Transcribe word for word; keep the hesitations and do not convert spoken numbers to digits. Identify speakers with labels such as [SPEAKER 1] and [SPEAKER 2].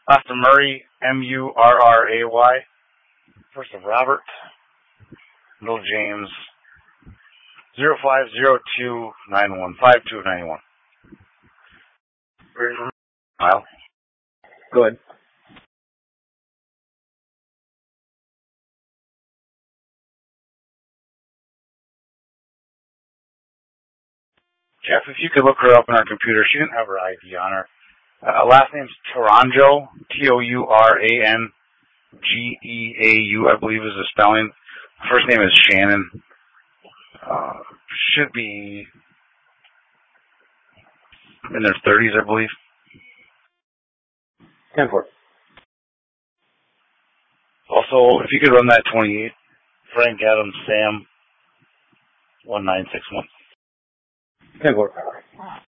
[SPEAKER 1] Last name Murray, M U R R A Y. First name Robert. Middle James. Zero five zero two nine one five two nine one. Kyle.
[SPEAKER 2] Go ahead.
[SPEAKER 1] Jeff, if you could look her up on our computer, she didn't have her I D on her. Uh, last name's Tourangeau, T O U R A N G E A U, I believe is the spelling. First name is Shannon. Uh, should be in their thirties, I believe.
[SPEAKER 2] ten four.
[SPEAKER 1] Also, if you could run that twenty-eight, Frank Adams Sam, one nine six one.
[SPEAKER 2] ten four.